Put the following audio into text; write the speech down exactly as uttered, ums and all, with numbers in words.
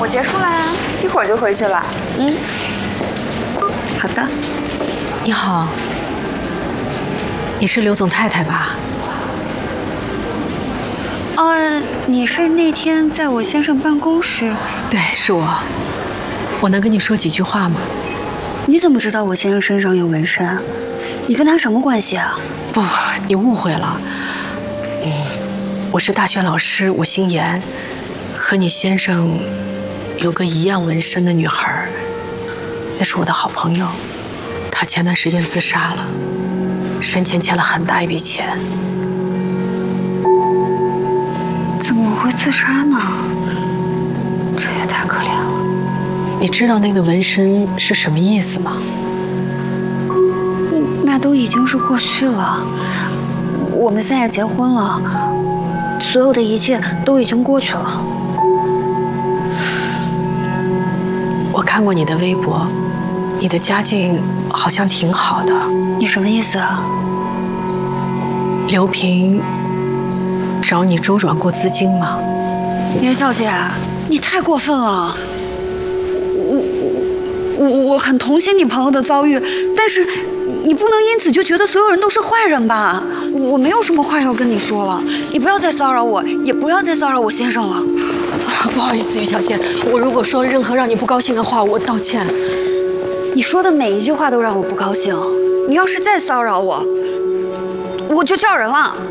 结束啦，一会儿就回去了。嗯，好的。 你好，你是刘总太太吧？ 呃，你是那天在我先生办公室？ 对，是我。我能跟你说几句话吗？ 你怎么知道我先生身上有纹身？你跟他什么关系啊？ 不，你误会了。嗯，我是大学老师，我姓严，和你先生有个一样纹身的女孩，那是我的好朋友。她前段时间自杀了，生前欠了很大一笔钱。 怎么会自杀呢？这也太可怜了。 你知道那个纹身是什么意思吗？ 那都已经是过去了。我们现在结婚了，所有的一切都已经过去了。 我看过你的微博，你的家境好像挺好的。 你什么意思啊？ 刘平找你周转过资金吗？ 严小姐，你太过分了。我我我我很同情你朋友的遭遇，但是你不能因此就觉得所有人都是坏人吧？我没有什么话要跟你说了，你不要再骚扰我，也不要再骚扰我先生了。 不好意思，于小仙，我如果说任何让你不高兴的话，我道歉。 你说的每一句话都让我不高兴，你要是再骚扰我，我就叫人了。